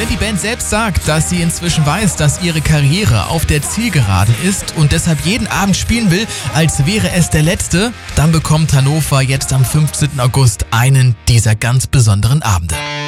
Wenn die Band selbst sagt, dass sie inzwischen weiß, dass ihre Karriere auf der Zielgeraden ist und deshalb jeden Abend spielen will, als wäre es der letzte, dann bekommt Hannover jetzt am 15. August einen dieser ganz besonderen Abende.